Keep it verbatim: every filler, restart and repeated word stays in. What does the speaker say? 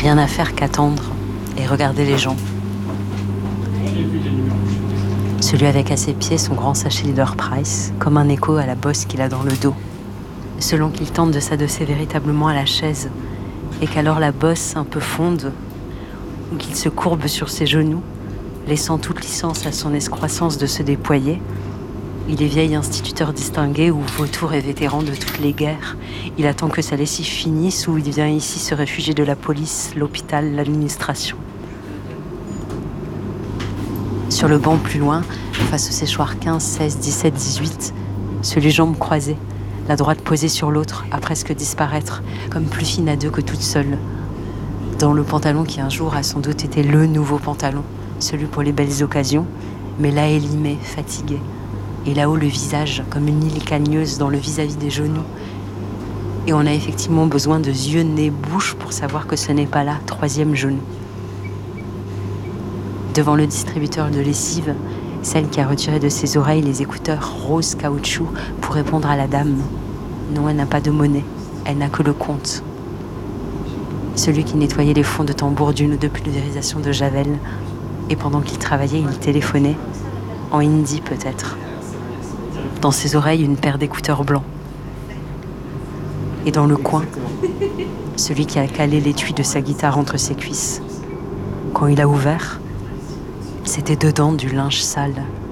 Rien à faire qu'attendre et regarder les gens. Celui avec à ses pieds son grand sachet Leader Price, comme un écho à la bosse qu'il a dans le dos. Selon qu'il tente de s'adosser véritablement à la chaise et qu'alors la bosse un peu fonde, ou qu'il se courbe sur ses genoux, laissant toute licence à son excroissance de se déployer. Il est vieil instituteur distingué ou vautour et vétéran de toutes les guerres. Il attend que sa lessive finisse ou il vient ici se réfugier de la police, l'hôpital, l'administration. Sur le banc plus loin, face au séchoir quinze, seize, dix-sept, dix-huit, celui jambes croisées, la droite posée sur l'autre, à presque disparaître, comme plus fine à deux que toute seule. Dans le pantalon qui un jour a sans doute été le nouveau pantalon, celui pour les belles occasions, mais là élimé, fatigué. Et là-haut le visage, comme une île cagneuse dans le vis-à-vis des genoux. Et on a effectivement besoin de yeux, nez, bouche pour savoir que ce n'est pas là, troisième genou. Devant le distributeur de lessive, celle qui a retiré de ses oreilles les écouteurs rose caoutchouc pour répondre à la dame. Non, elle n'a pas de monnaie, elle n'a que le compte. Celui qui nettoyait les fonds de tambour d'une ou deux pulvérisation de Javel. Et pendant qu'il travaillait, il téléphonait, en hindi peut-être. Dans ses oreilles, une paire d'écouteurs blancs. Et dans le coin, celui qui a calé l'étui de sa guitare entre ses cuisses. Quand il a ouvert, c'était dedans du linge sale.